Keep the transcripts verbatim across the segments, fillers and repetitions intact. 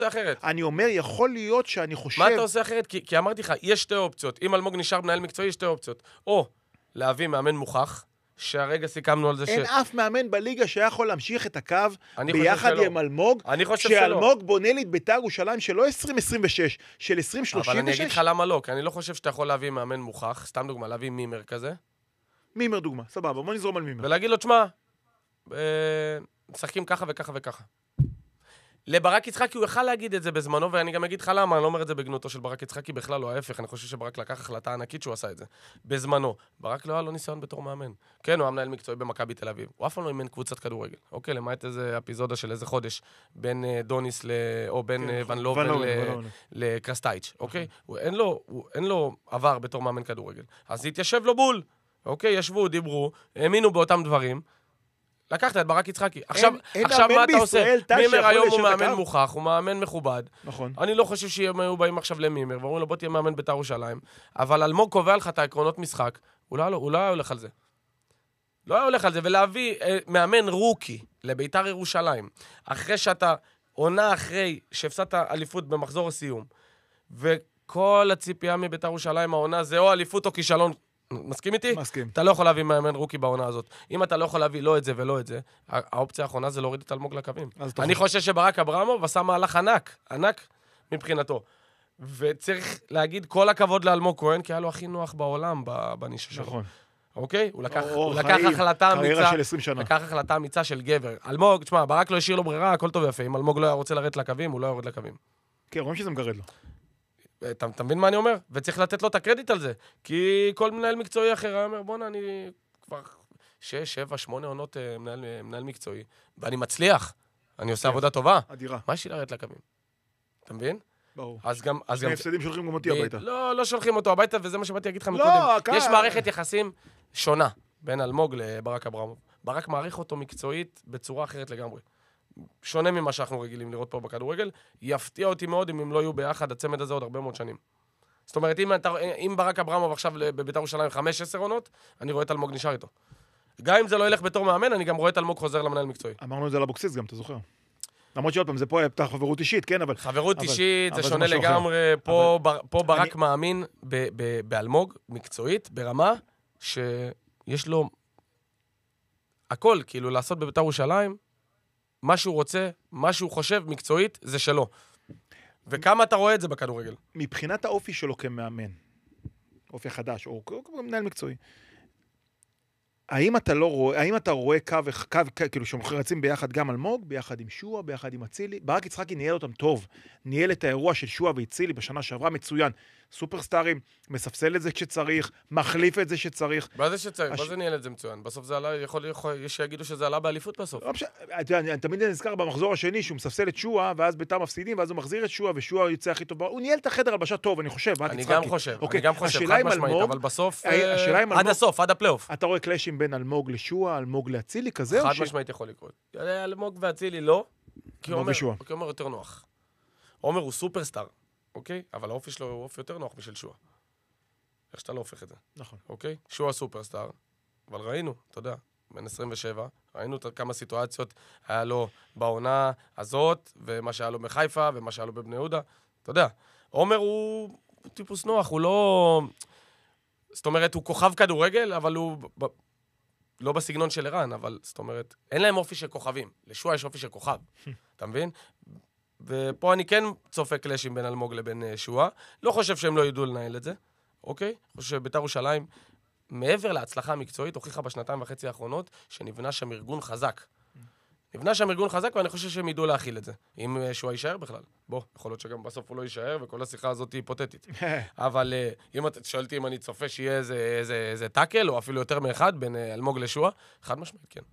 אחרת? אני אומר, יכול להיות שאני חושב... מה אתה עושה אחרת? כי, כי אמרתי לך, יש שתי אופציות. אם אלמוג נשאר מנהל מקצועי, יש שתי אופציות. או להביא מאמן מוכח, שהרגע סיכמנו על זה ש... אין אף מאמן בליגה שיכול להמשיך את הקו ביחד עם אלמוג, כשאלמוג בונה לי את בית"ר ירושלים שלא עשרים עשרים ושש, של עשרים שלושים ושש. אבל אני אגיד לך למה לא, כי אני לא חושב שאתה יכול להביא מאמן מוכח, סתם דוגמה, להביא מימר כזה. מימר דוגמה, סבבה, בוא נזרום על מימר. ולהגיד לו, תשמע, משחקים ככה וככה וככה. לברק יצחקי הוא יכל להגיד את זה בזמנו, ואני גם אגיד לך למה, אני לא אומר את זה בגנותו של ברק יצחקי, בכלל לא ההפך, אני חושב שברק לקח החלטה ענקית שהוא עשה את זה. בזמנו, ברק לא היה לו ניסיון בתור מאמן. כן, הוא היה מנהל מקצועי במכבי תל אביב. הוא אף פעם לא אימן קבוצת כדורגל. אוקיי, למעט איזה אפיזודה של איזה חודש, בין דוניס ל... או בין ון לובל לקרסטייץ', אוקיי? אין לו עבר בתור מאמן כדורגל. אז התיישב לו בול. אוקיי, ישבו, דיברו, האמינו באותם דברים. לקחת את ברק יצחקי. עכשיו, עכשיו מה אתה עושה? מימר היום הוא מאמן מוכח, הוא מאמן מכובד. נכון. אני לא חושב שהם היו באים עכשיו למימר, ואומרים לו, בוא תהיה מאמן בית"ר ירושלים. אבל אלמוג קובע לך את העקרונות משחק, הוא לא היה הולך על זה. לא היה הולך על זה, ולהביא מאמן רוקי לבית"ר ירושלים, אחרי שאתה עונה אחרי שהפסדת אליפות במחזור הסיום, וכל הציפייה מבית"ר ירושלים העונה זה או אליפות או כישלון, מסכים איתי? מסכים. אתה לא יכול להביא מאמן רוקי בעונה הזאת. אם אתה לא יכול להביא לא את זה ולא את זה, האופציה האחרונה זה להוריד את אלמוג לקווים. אני חושב שברק אברמוב עשה מהלך ענק, ענק מבחינתו. וצריך להגיד כל הכבוד לאלמוג כהן, כי היה לו הכי נוח בעולם בנישה שלו. נכון. אוקיי? הוא לקח, הוא לקח החלטה אמיצה, לקח החלטה אמיצה של גבר. אלמוג, תשמע, ברק לא השאיר לו ברירה, הכל טוב יפה. אם אלמוג לא היה רוצה לרדת לקווים, הוא לא יורד לקווים. כן, רואים שזה מגרד לו. אתה, אתה מבין מה אני אומר? וצריך לתת לו את הקרדיט על זה. כי כל מנהל מקצועי אחר היה אומר, בוא'נה, אני כבר שש, שבע, שמונה עונות מנהל, מנהל מקצועי, ואני מצליח. אני עושה עבודה טובה. אדירה. מה יש לי לרדת לקווים? אתה מבין? ברור. אז גם... אז שני גם... הפסדים שולחים גם אותי הביתה. לא, לא שולחים אותו הביתה, וזה מה שבאתי להגיד לך מקודם. לא, יש מערכת יחסים שונה בין אלמוג לברק אברמוב. ברק מעריך אותו מקצועית בצורה אחרת לגמרי. שונה ממה שאנחנו רגילים לראות פה בכדורגל, יפתיע אותי מאוד אם הם לא יהיו ביחד, הצמד הזה עוד הרבה מאוד שנים. זאת אומרת, אם, אתה, אם ברק אברמוב עכשיו בבית"ר ירושלים חמש עשר עונות, אני רואה את אלמוג נשאר איתו. גם אם זה לא ילך בתור מאמן, אני גם רואה את אלמוג חוזר למנהל מקצועי. אמרנו את זה לבוקסיס גם, אתה זוכר? למרות שעוד פעם, זה פה הייתה חברות אישית, כן, אבל... חברות אבל, אישית, אבל זה שונה לגמרי, אבל... פה, בר, פה ברק אני... מאמין ב, ב, באלמוג, מקצועית, ברמה שיש לו הכל, כאילו לעשות בבית"ר ירושלים, מה שהוא רוצה, מה שהוא חושב, מקצועית, זה שלו. וכמה אתה רואה את זה בכדורגל? מבחינת האופי שלו כמאמן, אופי חדש, או כמנהל מקצועי, האם אתה לא רואה, האם אתה רואה קו, קו, כאילו שמחרצים ביחד גם אלמוג, ביחד עם שועה, ביחד עם אצילי? ברק יצחקי ניהל אותם טוב, ניהל את האירוע של שועה ואצילי בשנה שעברה מצוין. סופרסטארים, מספסל את זה כשצריך, מחליף את זה שצריך. מה זה שצריך? מה זה ניהל את זה מצוין? בסוף זה עלה, יכול, יש שיגידו שזה עלה באליפות בסוף. אני תמיד נזכר במחזור השני שהוא מספסל את שועה, ואז בית"ר מפסידים, ואז הוא מחזיר את שועה, ושועה יוצא הכי טוב. הוא ניהל את החדר הלבשה טוב, אני חושב. אני גם חושב, אני גם חושב, חד משמעית, אבל בסוף, עד הסוף, עד הפלייאוף. אתה רואה קלאשים בין אלמוג לשועה, אלמוג לאצילי, כזה? חד משמעית יכול לקרות. אלמוג ואצילי לא, כי עומר יותר נוח. עומר הוא סופרסטאר. אוקיי? אבל האופי שלו הוא אופי יותר נוח בשביל שועה. איך שאתה לא הופך את זה. נכון. אוקיי? שועה סופרסטאר. אבל ראינו, אתה יודע, בין עשרים ושבע, ראינו כמה סיטואציות היה לו בעונה הזאת, ומה שהיה לו בחיפה, ומה שהיה לו בבני יהודה. אתה יודע, עומר הוא טיפוס נוח, הוא לא... זאת אומרת, הוא כוכב כדורגל, אבל הוא... ב... לא בסגנון של ערן, אבל זאת אומרת, אין להם אופי של כוכבים. לשועה יש אופי של כוכב. אתה מבין? ופה אני כן צופה קלאשים בין אלמוג לבין שועה. לא חושב שהם לא ידעו לנהל את זה, אוקיי? חושב שבית"ר ירושלים, מעבר להצלחה המקצועית, הוכיחה בשנתיים וחצי האחרונות, שנבנה שם ארגון חזק. נבנה שם ארגון חזק, ואני חושב שהם ידעו להכיל את זה. אם שועה יישאר בכלל. בוא, יכול להיות שגם בסוף הוא לא יישאר, וכל השיחה הזאת היא היפותטית. אבל אם את שואלתי אם אני צופה שיהיה איזה, איזה, איזה טאקל, או אפילו יותר מאחד, בין אלמוג לשועה, חד משמעית, כן.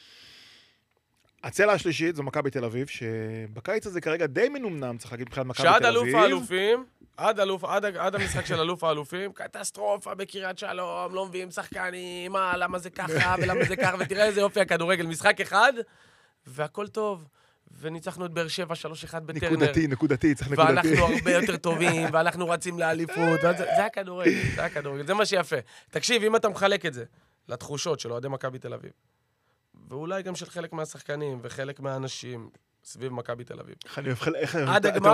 הצלע השלישית זו מכבי תל אביב, שבקיץ הזה כרגע די מנומנם, צריך להגיד מבחינת מכבי תל אביב. שעד אלוף האלופים, עד, אלוף, עד, עד המשחק של אלוף האלופים, קטסטרופה בקריית שלום, לא מביאים שחקנים, מה, למה זה ככה ולמה זה ככה, ותראה איזה יופי הכדורגל, משחק אחד, והכל טוב, וניצחנו את באר שבע שלוש אחד בטרנר. נקודתי, נקודתי, צריך נקודתי. ואנחנו הרבה יותר טובים, ואנחנו רצים לאליפות, זה, זה הכדורגל, זה הכדורגל, זה מה שיפה. תקשיב, אם אתה מחלק את זה לתחושות של אוהדי מכבי תל אביב, ואולי גם של חלק מהשחקנים וחלק מהאנשים, סביב מכבי תל אביב. איך אני אוהב, איך אני עד אוהב, הגמר